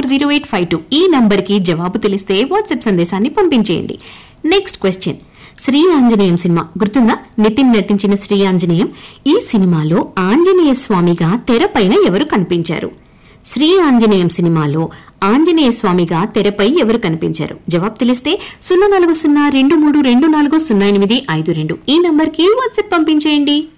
944852 ఈ నంబర్ కి జవాబు తెలిస్తే వాట్సాప్ సందేశాన్ని పంపించేయండి. Next question, Shri Anjaneyam cinema గుర్తుందా? నితిన్ నటించిన శ్రీ ఆంజనేయం. ఈ సినిమాలో ఆంజనేయ స్వామిగా తెరపైన ఎవరు కనిపించారు? శ్రీ ఆంజనేయం సినిమాలో ఆంజనేయ స్వామిగా తెరపై ఎవరు కనిపించారు? జవాబు తెలిస్తే 040232400852 ఈ నంబర్ కి వాట్సాప్ పంపించేయండి.